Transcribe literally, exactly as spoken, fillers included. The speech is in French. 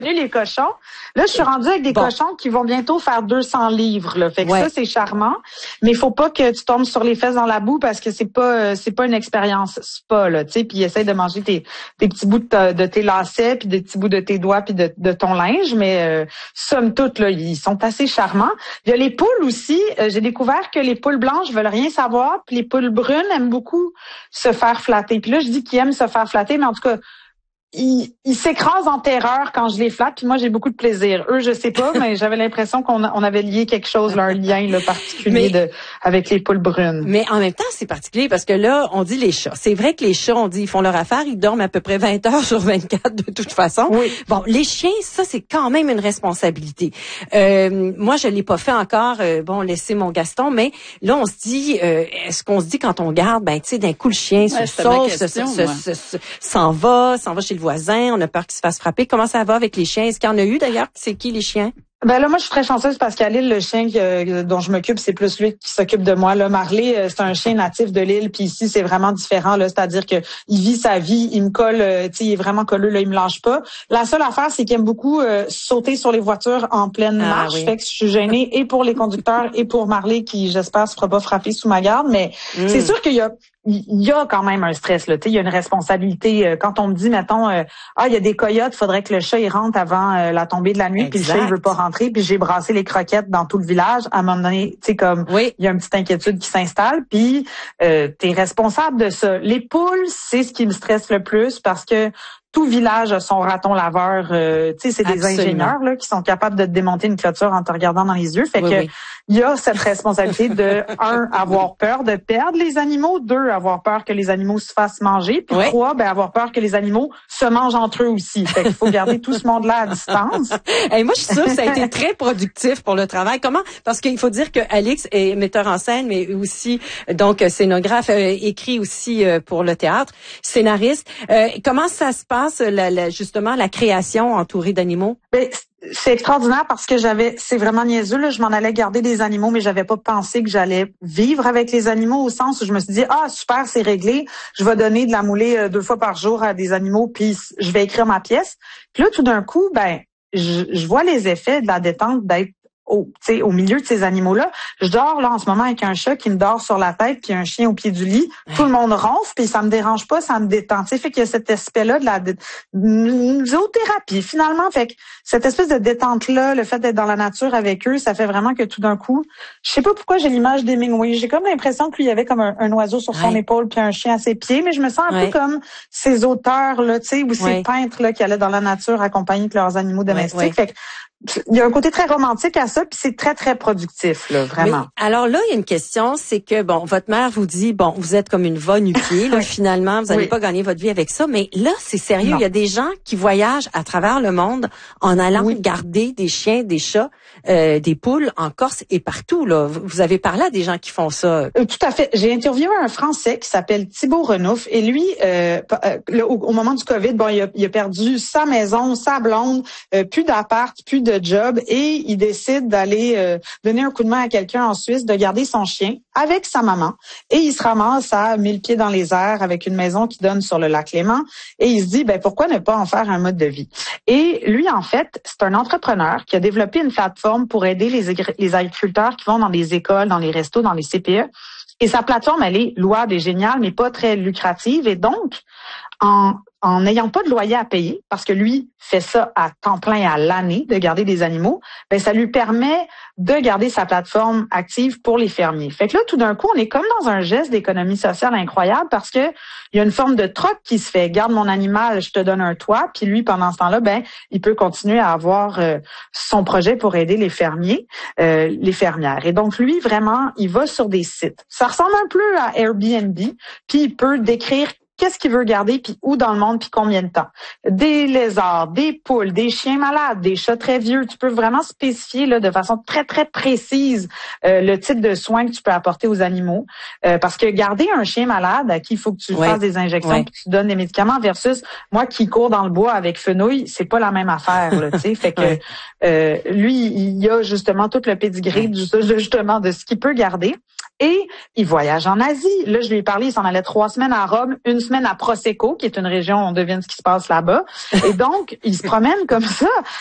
les cochons. Là, je suis rendue avec des bon. cochons qui vont bientôt faire deux cents livres. Là. Fait que ouais. ça, c'est charmant. Mais il faut pas que tu tombes sur les fesses dans la boue parce que c'est pas c'est pas une expérience spa, là, tu sais. Puis essaye de manger tes, tes petits bouts de, ta, de tes lacets, puis des petits bouts de tes doigts, puis de, de ton linge. Mais euh, somme toute, là, ils sont assez charmants. Il y a les poules aussi. Euh, j'ai découvert que les poules blanches veulent rien savoir, puis les poules brunes aiment beaucoup se faire flatter. Puis là, je dis qu'ils aiment se faire flatter, mais en tout cas, Ils, ils s'écrasent en terreur quand je les flatte, puis moi j'ai beaucoup de plaisir. Eux, je sais pas, mais j'avais l'impression qu'on on avait lié quelque chose, là, un lien là, particulier mais, de avec les poules brunes. Mais en même temps, c'est particulier parce que là, on dit les chats. C'est vrai que les chats, on dit, ils font leur affaire, ils dorment à peu près vingt heures sur vingt-quatre de toute façon. Oui. Bon, les chiens, ça c'est quand même une responsabilité. Euh, moi, je l'ai pas fait encore. Euh, bon, laisser mon Gaston, mais là, on se dit, euh, est-ce qu'on se dit quand on garde, ben tu sais, d'un coup le chien ouais, se sauve, s'en va, s'en va chez le voisin, on a peur qu'il se fasse frapper. Comment ça va avec les chiens? Est-ce qu'il y en a eu d'ailleurs? C'est qui les chiens? Ben là, moi, je suis très chanceuse parce qu'à l'île, le chien que, dont je m'occupe, c'est plus lui qui s'occupe de moi. Là, Marley, c'est un chien natif de l'île, puis ici, c'est vraiment différent. Là, c'est-à-dire que il vit sa vie, il me colle, tu sais, il est vraiment colleux, là, il me lâche pas. La seule affaire, c'est qu'il aime beaucoup euh, sauter sur les voitures en pleine ah, marche. Oui. Fait que je suis gênée et pour les conducteurs et pour Marley, qui, j'espère, se fera pas frapper sous ma garde. Mais mm. c'est sûr qu'il y a il y a quand même un stress, là. Tu sais, il y a une responsabilité. Quand on me dit, mettons, euh, ah, il y a des coyotes, faudrait que le chat il rentre avant euh, la tombée de la nuit, exact. Puis le chat il veut pas rentrer, puis j'ai brassé les croquettes dans tout le village. À un moment donné, tu sais, comme oui. il y a une petite inquiétude qui s'installe, puis euh, t'es responsable de ça. Les poules, c'est ce qui me stresse le plus parce que tout village a son raton laveur. Euh, tu sais, c'est des Absolument. ingénieurs là qui sont capables de te démonter une clôture en te regardant dans les yeux. Fait oui, que oui. il y a cette responsabilité de un, avoir peur de perdre les animaux, deux, avoir peur que les animaux se fassent manger, puis oui. trois, ben avoir peur que les animaux se mangent entre eux aussi. Fait qu'il faut garder tout ce monde-là à distance. Et moi, je suis sûre que ça a été très productif pour le travail. Comment? Parce qu'il faut dire que Alix est metteur en scène, mais aussi donc scénographe, euh, écrit aussi euh, pour le théâtre, scénariste. Euh, comment ça se passe? La, la, justement, la création entourée d'animaux? Ben, c'est extraordinaire parce que j'avais, c'est vraiment niaiseux, là, je m'en allais garder des animaux, mais j'avais pas pensé que j'allais vivre avec les animaux au sens où je me suis dit, ah, super, c'est réglé, je vais donner de la moulée euh, deux fois par jour à des animaux, puis je vais écrire ma pièce. Puis là, tout d'un coup, ben, je, je vois les effets de la détente d'être Au, au milieu de ces animaux-là. Je dors là en ce moment avec un chat qui me dort sur la tête puis un chien au pied du lit. Tout le monde ronfle puis ça me dérange pas, ça me détend. T'sais, fait qu'il y a cet aspect-là de la de, une zoothérapie finalement. Fait que cette espèce de détente-là, le fait d'être dans la nature avec eux, ça fait vraiment que tout d'un coup, je sais pas pourquoi j'ai l'image d'Hemingway. J'ai comme l'impression qu'il y avait comme un, un oiseau sur son ouais. épaule puis un chien à ses pieds, mais je me sens un ouais. peu comme ces auteurs là, tu sais, ou ouais. ces peintres là qui allaient dans la nature accompagnés de leurs animaux domestiques. Ouais, ouais. Fait que il y a un côté très romantique à ça, puis c'est très, très productif, là, vraiment. Mais, alors là, il y a une question, c'est que, bon, votre mère vous dit, bon, vous êtes comme une va nu-pied, là, finalement, vous n'allez oui. pas gagner votre vie avec ça, mais là, c'est sérieux, non. Il y a des gens qui voyagent à travers le monde en allant oui. garder des chiens, des chats, euh, des poules en Corse et partout, là. Vous avez parlé à des gens qui font ça. Euh, tout à fait. J'ai interviewé un Français qui s'appelle Thibaut Renouf, et lui, euh, le, au, au moment du COVID, bon, il a, il a perdu sa maison, sa blonde, euh, plus d'appart, plus de de job et il décide d'aller euh, donner un coup de main à quelqu'un en Suisse, de garder son chien avec sa maman et il se ramasse à mille pieds dans les airs avec une maison qui donne sur le lac Léman et il se dit ben pourquoi ne pas en faire un mode de vie. Et lui en fait, c'est un entrepreneur qui a développé une plateforme pour aider les, les agriculteurs qui vont dans les écoles, dans les restos, dans les C P E. Et sa plateforme, elle est louable et géniale, mais pas très lucrative. Et donc, en en n'ayant pas de loyer à payer, parce que lui fait ça à temps plein à l'année, de garder des animaux, ben ça lui permet de garder sa plateforme active pour les fermiers. Fait que là, tout d'un coup, on est comme dans un geste d'économie sociale incroyable parce que il y a une forme de troc qui se fait. Garde mon animal, je te donne un toit, puis lui, pendant ce temps-là, ben il peut continuer à avoir euh, son projet pour aider les fermiers, euh, les fermières. Et donc, lui, vraiment, il va sur des sites. Ça ressemble un peu à Airbnb, puis il peut décrire qu'est-ce qu'il veut garder, puis où dans le monde, puis combien de temps. Des lézards, des poules, des chiens malades, des chats très vieux. Tu peux vraiment spécifier là de façon très, très précise euh, le type de soins que tu peux apporter aux animaux. Euh, parce que garder un chien malade à qui il faut que tu ouais. fasses des injections ouais. puis que tu donnes des médicaments versus moi qui cours dans le bois avec fenouil, c'est pas la même affaire. Là, tu sais, fait que ouais. euh, lui, il y a justement tout le pédigré du, justement de ce qu'il peut garder. Et il voyage en Asie. Là, je lui ai parlé, il s'en allait trois semaines à Rome, une semaine à Prosecco, qui est une région, on devine ce qui se passe là-bas. Et donc, il se promène comme ça.